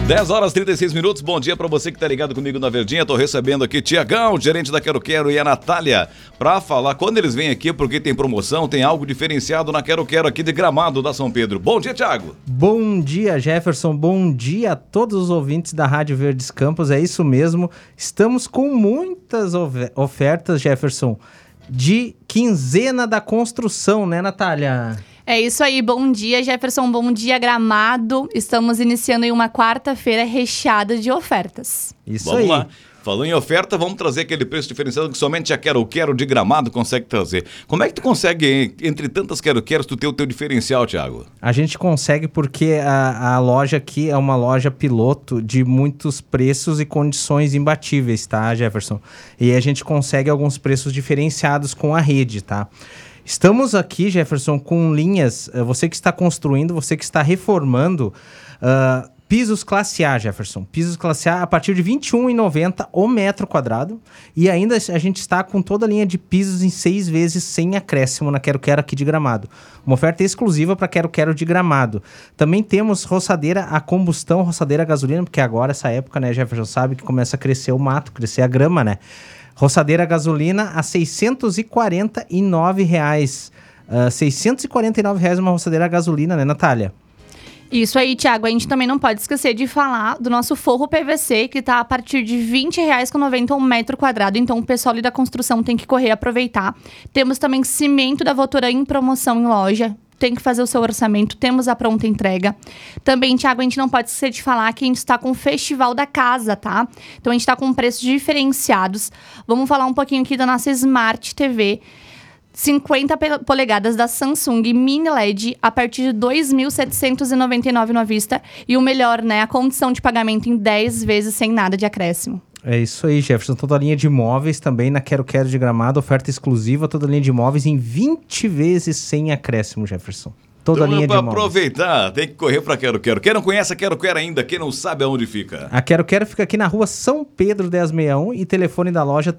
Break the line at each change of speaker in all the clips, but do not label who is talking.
10h36. Bom dia pra você que tá ligado comigo na Verdinha. Tô recebendo aqui Tiagão, gerente da Quero Quero, e a Natália pra falar quando eles vêm aqui, porque tem promoção, tem algo diferenciado na Quero Quero aqui de Gramado da São Pedro. Bom dia, Thiago.
Bom dia, Jefferson. Bom dia a todos os ouvintes da Rádio Verdes Campos. É isso mesmo. Estamos com muitas ofertas, Jefferson, de quinzena da construção, né, Natália?
É isso aí, bom dia, Jefferson, bom dia, Gramado. Estamos iniciando em uma quarta-feira recheada de ofertas.
Isso
Vamos
aí.
lá. Falou em oferta, vamos trazer aquele preço diferenciado que somente a Quero Quero de Gramado consegue trazer. Como é que tu consegue, entre tantas Quero Queros, tu ter o teu diferencial, Thiago?
A gente consegue porque a loja aqui é uma loja piloto de muitos preços e condições imbatíveis, tá, Jefferson? E a gente consegue alguns preços diferenciados com a rede, tá? Estamos aqui, Jefferson, com linhas, você que está construindo, você que está reformando, pisos classe A, Jefferson. Pisos classe A a partir de R$ 21,90 o metro quadrado. E ainda a gente está com toda a linha de pisos em 6 vezes sem acréscimo na Quero Quero aqui de Gramado. Uma oferta exclusiva para Quero Quero de Gramado. Também temos roçadeira a combustão, roçadeira a gasolina, porque agora, essa época, né, Jefferson, sabe que começa a crescer o mato, crescer a grama, né? Roçadeira a gasolina a R$ 649. R$ 649 uma roçadeira a gasolina, né, Natália?
Isso aí, Thiago. A gente também não pode esquecer de falar do nosso forro PVC, que está a partir de R$ 20,90 um metro quadrado. Então, o pessoal ali da construção tem que correr e aproveitar. Temos também cimento da Votoran em promoção em loja. Tem que fazer o seu orçamento, temos a pronta entrega. Também, Thiago, a gente não pode esquecer de falar que a gente está com o Festival da Casa, tá? Então, a gente está com preços diferenciados. Vamos falar um pouquinho aqui da nossa Smart TV. 50 polegadas da Samsung Mini LED a partir de R$ 2.799 à vista. E o melhor, né? A condição de pagamento em 10 vezes sem nada de acréscimo.
É isso aí, Jefferson. Toda a linha de imóveis também na Quero Quero de Gramado. Oferta exclusiva, toda a linha de imóveis em 20 vezes sem acréscimo, Jefferson. Toda a linha de imóveis.
Aproveitar, tem que correr pra Quero Quero. Quem não conhece a Quero Quero ainda, quem não sabe aonde fica?
A Quero Quero fica aqui na rua São Pedro 1061 e telefone da loja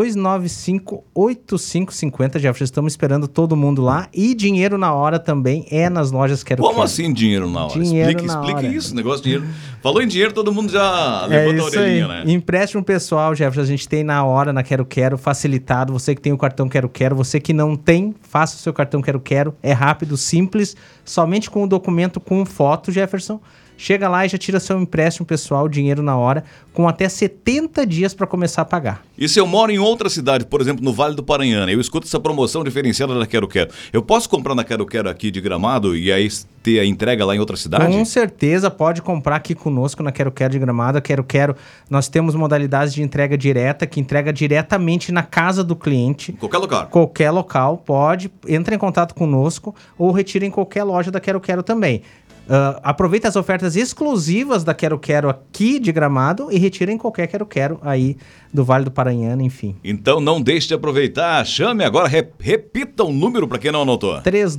3295-8550. Jefferson, estamos esperando todo mundo lá. E dinheiro na hora também é nas lojas Quero Quero.
Como assim dinheiro na hora? Explique isso, negócio de dinheiro. Falou em dinheiro, todo mundo já levanta a orelhinha, né?
Empréstimo pessoal, Jefferson, a gente tem na hora na Quero Quero, facilitado. Você que tem o cartão Quero Quero, você que não tem, faça o seu cartão Quero Quero. É rápido, simples, somente com o documento com foto, Jefferson. Chega lá e já tira seu empréstimo pessoal, dinheiro na hora, com até 70 dias para começar a pagar.
E se eu moro em outra cidade, por exemplo, no Vale do Paranhana, eu escuto essa promoção diferenciada da Quero Quero, eu posso comprar na Quero Quero aqui de Gramado e aí ter a entrega lá em outra cidade?
Com certeza, pode comprar aqui conosco na Quero Quero de Gramado. A Quero Quero, nós temos modalidades de entrega direta, que entrega diretamente na casa do cliente.
Em qualquer lugar?
Qualquer local, pode. Entra em contato conosco ou retira em qualquer loja da Quero Quero também. Aproveita as ofertas exclusivas da Quero Quero aqui de Gramado e retira em qualquer Quero Quero aí do Vale do Paranhana, enfim.
Então não deixe de aproveitar, chame agora, repita o número para quem não anotou.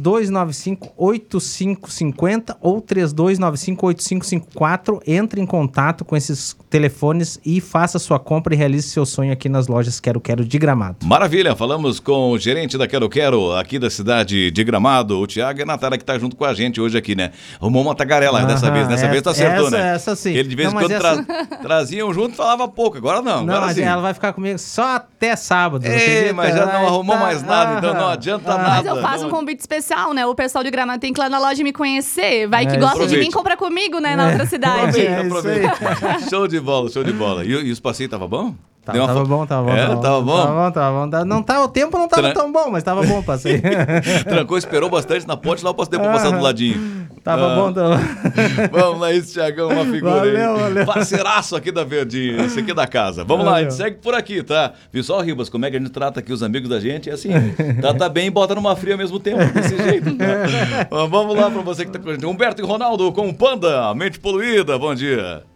3295-8550 ou 3295-8554. Entre em contato com esses telefones e faça sua compra e realize seu sonho aqui nas lojas Quero Quero de Gramado.
Maravilha, falamos com o gerente da Quero Quero aqui da cidade de Gramado, o Thiago, e a Natália, que está junto com a gente hoje aqui, né? Arrumou uma tagarela dessa vez tu acertou, né?
Essa sim.
Ele de vez em quando traziam junto e falava pouco, agora não, agora
mas
sim.
Ela vai ficar comigo só até sábado.
Mas já não arrumou mais nada, então não adianta nada.
Mas eu faço um convite especial, né? O pessoal de Gramado tem que ir lá na loja me conhecer. Vai que gosta de mim, compra comigo, né? Na outra cidade.
Aproveita. Show de bola, show de bola. E os passeios tava bom?
Tava bom.
Tava bom?
Não tá, o tempo não tava tão bom, mas tava bom o passeio.
Trancou, esperou bastante na ponte, lá eu posso depois passar do ladinho.
Tava bom.
Vamos lá, isso, Thiagão, uma figura
valeu.
Parceiraço aqui da Verdinha, esse aqui da casa. Vamos lá, a gente segue por aqui, tá? Viu só, Ribas, como é que a gente trata aqui os amigos da gente? É assim, trata bem e bota numa fria ao mesmo tempo, desse jeito. Tá? Vamos lá pra você que tá com a gente. Humberto e Ronaldo com o Panda, Mente Poluída, bom dia.